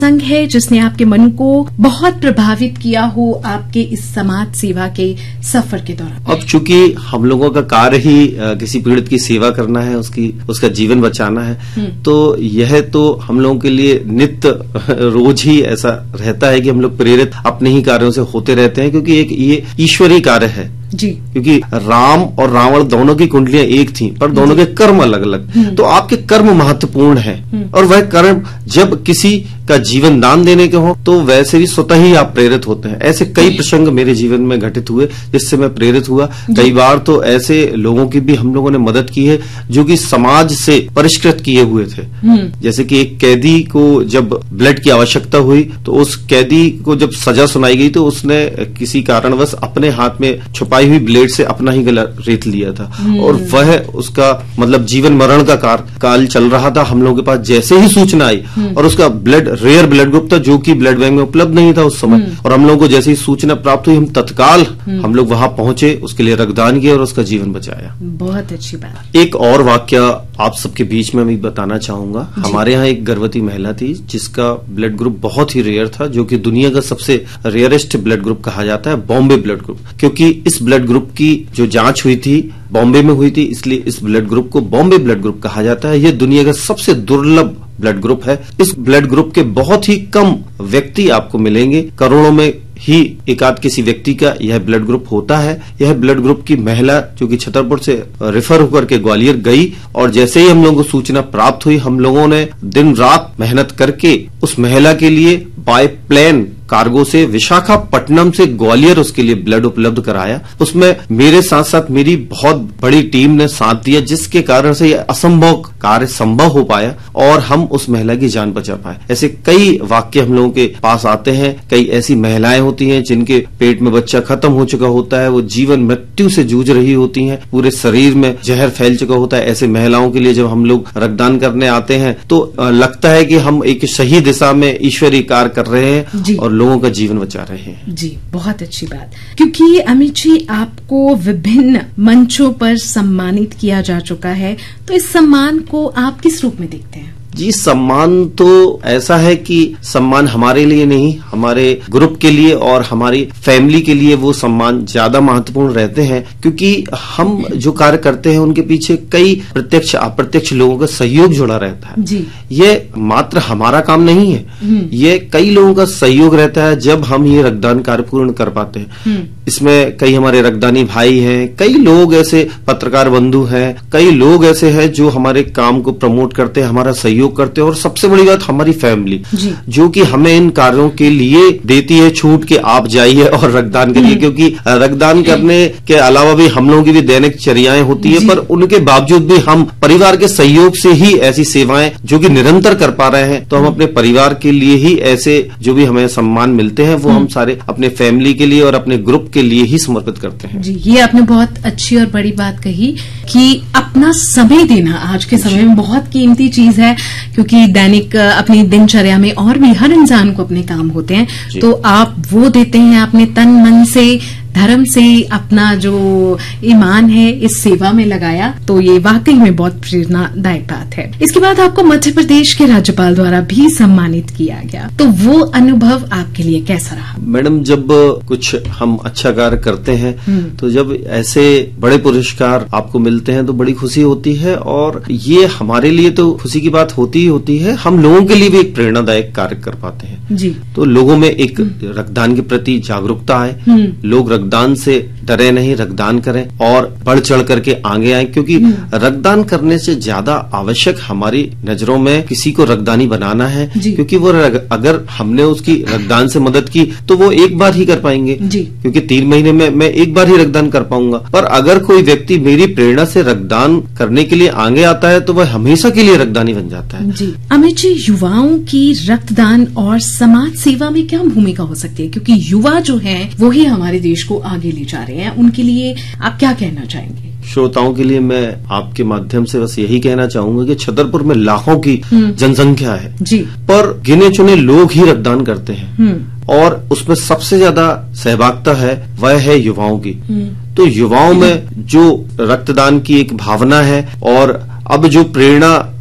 संग है जिसने आपके मन को बहुत प्रभावित किया हो आपके इस समाज सेवा के सफर के दौरान? अब चूंकि हम लोगों का कार्य ही किसी पीड़ित की सेवा करना है, उसका जीवन बचाना है, तो यह तो हम लोगों के लिए नित्य रोज ही ऐसा रहता है कि हम लोग प्रेरित अपने ही कार्यों से होते रहते हैं, क्योंकि एक ये ईश्वरीय कार्य है जी। क्योंकि राम और रावण दोनों की कुंडलियां एक थीं, पर दोनों के कर्म अलग अलग। तो आपके कर्म महत्वपूर्ण हैं, और वह कर्म जब किसी का जीवन दान देने के हो तो वैसे भी स्वतः ही आप प्रेरित होते हैं। ऐसे कई प्रसंग मेरे जीवन में घटित हुए जिससे मैं प्रेरित हुआ। कई बार तो ऐसे लोगों की भी हम लोगों ने मदद की है जो कि समाज से परिष्कृत किए हुए थे। जैसे कि एक कैदी को जब ब्लड की आवश्यकता हुई तो उस कैदी को जब सजा सुनाई गई तो उसने किसी कारणवश अपने हाथ में छुपाई हुई ब्लेड से अपना ही गला रेत लिया था, और वह उसका मतलब जीवन मरण का काल चल रहा था। हम लोगों के पास जैसे ही सूचना आई, और उसका ब्लड रेयर ब्लड ग्रुप था जो कि ब्लड बैंक में उपलब्ध नहीं था उस समय, और हम लोगों को जैसे ही सूचना प्राप्त हुई हम तत्काल हम लोग वहां पहुंचे, उसके लिए रक्तदान किया और उसका जीवन बचाया। बहुत अच्छी बात। एक और वाक्य आप सबके बीच में मैं बताना चाहूंगा। हमारे यहाँ एक गर्भवती महिला थी जिसका ब्लड ग्रुप बहुत ही रेयर था, जो कि दुनिया का सबसे रेयरेस्ट ब्लड ग्रुप कहा जाता है, बॉम्बे ब्लड ग्रुप। क्योंकि इस ब्लड ग्रुप की जो जांच हुई थी बॉम्बे में हुई थी, इसलिए इस ब्लड ग्रुप को बॉम्बे ब्लड ग्रुप कहा जाता है। यह दुनिया का सबसे दुर्लभ ब्लड ग्रुप है। इस ब्लड ग्रुप के बहुत ही कम व्यक्ति आपको मिलेंगे, करोड़ों में ही एकाध किसी व्यक्ति का यह ब्लड ग्रुप होता है। यह ब्लड ग्रुप की महिला जो कि छतरपुर से रेफर होकर के ग्वालियर गई, और जैसे ही हम लोगों को सूचना प्राप्त हुई, हम लोगों ने दिन रात मेहनत करके उस महिला के लिए बाय प्लेन कार्गो से विशाखापट्टनम से ग्वालियर उसके लिए ब्लड उपलब्ध कराया। उसमें मेरे साथ साथ मेरी बहुत बड़ी टीम ने साथ दिया, जिसके कारण से यह असंभव कार्य संभव हो पाया और हम उस महिला की जान बचा पाए। ऐसे कई वाक्य हम लोगों के पास आते हैं। कई ऐसी महिलाएं होती हैं जिनके पेट में बच्चा खत्म हो चुका होता है, वो जीवन मृत्यु से जूझ रही होती हैं, पूरे शरीर में जहर फैल चुका होता है। ऐसे महिलाओं के लिए जब हम लोग रक्तदान करने आते हैं तो लगता है कि हम एक सही दिशा में ईश्वरीय कार्य कर रहे हैं और लोगों का जीवन बचा रहे हैं। जी, बहुत अच्छी बात। क्योंकि अमित जी, आपको विभिन्न मंचों पर सम्मानित किया जा चुका है, तो इस सम्मान को आप किस रूप में देखते हैं? जी, सम्मान तो ऐसा है कि सम्मान हमारे लिए नहीं, हमारे ग्रुप के लिए और हमारी फैमिली के लिए वो सम्मान ज्यादा महत्वपूर्ण रहते हैं, क्योंकि हम जो कार्य करते हैं उनके पीछे कई प्रत्यक्ष अप्रत्यक्ष लोगों का सहयोग जुड़ा रहता है जी। ये मात्र हमारा काम नहीं है, ये कई लोगों का सहयोग रहता है जब हम ये रक्तदान कार्य पूर्ण कर पाते हैं। इसमें कई हमारे रक्तदानी भाई हैं, कई लोग ऐसे पत्रकार बंधु हैं, कई लोग ऐसे हैं जो हमारे काम को प्रमोट करते हैं, हमारा सहयोग करते हैं, और सबसे बड़ी बात हमारी फैमिली जो कि हमें इन कार्यों के लिए देती है छूट के आप जाइए और रक्तदान करिए। क्योंकि रक्तदान करने के अलावा भी हम लोगों की भी दैनिक चर्याएं होती है, पर उनके बावजूद भी हम परिवार के सहयोग से ही ऐसी सेवाएं जो कि निरंतर कर पा रहे हैं। तो हम अपने परिवार के लिए ही ऐसे जो भी हमें सम्मान मिलते हैं वो हम सारे अपने फैमिली के लिए और अपने ग्रुप के लिए ही समर्पित करते हैं। जी, ये आपने बहुत अच्छी और बड़ी बात कही कि अपना समय देना आज के समय में बहुत कीमती चीज है, क्योंकि दैनिक अपनी दिनचर्या में और भी हर इंसान को अपने काम होते हैं, तो आप वो देते हैं अपने तन मन से, धर्म से, अपना जो ईमान है इस सेवा में लगाया, तो ये वाकई में बहुत प्रेरणादायक बात है। इसके बाद आपको मध्य प्रदेश के राज्यपाल द्वारा भी सम्मानित किया गया, तो वो अनुभव आपके लिए कैसा रहा? मैडम, जब कुछ हम अच्छा कार्य करते हैं तो जब ऐसे बड़े पुरस्कार आपको मिलते हैं तो बड़ी खुशी होती है, और ये हमारे लिए तो खुशी की बात होती ही होती है, हम लोगों के लिए भी एक प्रेरणादायक कार्य कर पाते हैं जी। तो लोगों में एक रक्तदान के प्रति जागरूकता आए, लोग रक्तदान से डरे नहीं, रक्तदान करें और बढ़ चढ़ करके आगे आए, क्योंकि रक्तदान करने से ज्यादा आवश्यक हमारी नजरों में किसी को रक्तदानी बनाना है। क्योंकि वो अगर हमने उसकी रक्तदान से मदद की तो वो एक बार ही कर पाएंगे, क्योंकि 3 महीने में मैं एक बार ही रक्तदान कर पाऊंगा। पर अगर कोई व्यक्ति मेरी प्रेरणा से रक्तदान करने के लिए आगे आता है तो वह हमेशा के लिए रक्तदानी बन जाता है। जी। अमित जी, युवाओं की रक्तदान और समाज सेवा में क्या भूमिका हो सकती है? क्योंकि युवा जो है वो ही हमारे देश को आगे ले जा रहे हैं, उनके लिए आप क्या कहना चाहेंगे? श्रोताओं के लिए मैं आपके माध्यम से बस यही कहना चाहूंगा कि छतरपुर में लाखों की जनसंख्या है जी, पर गिने चुने लोग ही रक्तदान करते हैं, और उसमें सबसे ज्यादा सहभागिता है वह है युवाओं की। तो युवाओं में जो रक्तदान की एक भावना है, और अब जो प्रेरणा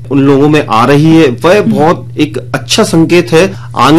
उन लोगों में आ रही है, वह बहुत एक अच्छा संकेत है। आने